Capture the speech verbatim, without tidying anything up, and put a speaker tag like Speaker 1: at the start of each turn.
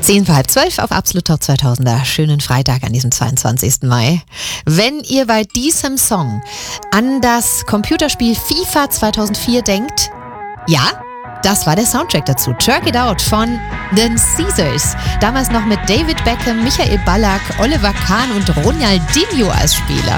Speaker 1: Zehn vor halb zwölf auf Absolut Top zweitausender. Schönen Freitag an diesem zweiundzwanzigsten Mai. Wenn ihr bei diesem Song an das Computerspiel FIFA zweitausendvier denkt, ja, das war der Soundtrack dazu. Jerk It Out von den Caesars. Damals noch mit David Beckham, Michael Ballack, Oliver Kahn und Ronaldinho als Spieler.